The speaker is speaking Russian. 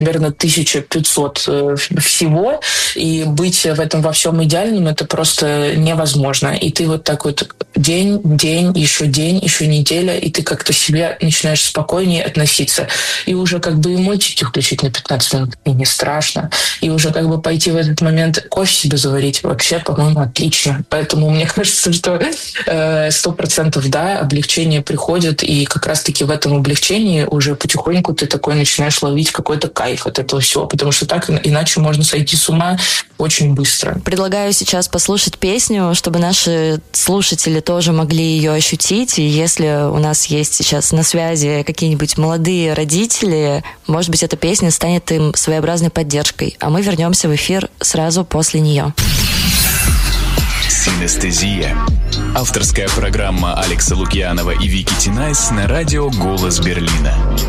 наверное, 1500 всего, и быть в этом во всем идеальным — это просто невозможно. И ты вот так вот день, еще неделя, и ты как-то себе начинаешь спокойнее относиться. И уже как бы и мультики включить на 15 минут, и не страшно. И уже как бы пойти в этот момент кофе себе заварить, вообще, по-моему, отлично. Поэтому мне кажется, что 100% да, облегчение приходит, и как раз-таки в этом облегчении уже потихоньку ты такой начинаешь ловить какой-то кайф от этого всего, потому что так иначе можно сойти с ума очень быстро. Предлагаю сейчас послушать песню, чтобы наши слушатели тоже могли ее ощутить. И если у нас есть сейчас на связи какие-нибудь молодые родители, может быть, эта песня станет им своеобразной поддержкой. А мы вернемся в эфир сразу после нее. Синестезия. Авторская программа Алекса Лукьянова и Вики Тинайс на радио «Голос Берлина».